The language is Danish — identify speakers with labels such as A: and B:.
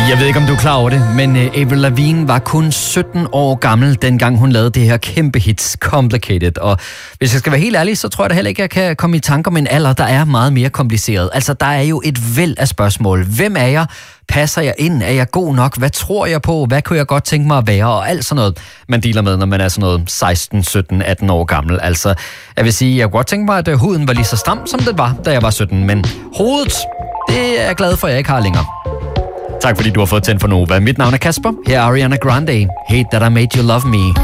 A: Jeg ved ikke, om du er klar over det, men Avril Lavigne var kun 17 år gammel, dengang hun lavede det her kæmpe hits, Complicated. Og hvis jeg skal være helt ærlig, så tror jeg da heller ikke, at jeg kan komme i tanker om en alder, der er meget mere kompliceret. Altså, der er jo et væld af spørgsmål. Hvem er jeg? Passer jeg ind? Er jeg god nok? Hvad tror jeg på? Hvad kunne jeg godt tænke mig at være? Og alt sådan noget, man dealer med, når man er sådan noget 16, 17, 18 år gammel. Altså, jeg vil sige, jeg kunne godt tænke mig, at huden var lige så stram, som det var, da jeg var 17. Men hovedet, det er jeg glad for, at jeg ikke har længere. Tak fordi du har fået tændt for Nova. Mit navn er Kasper. Her er Ariana Grande. Hate That I Made You Love Me.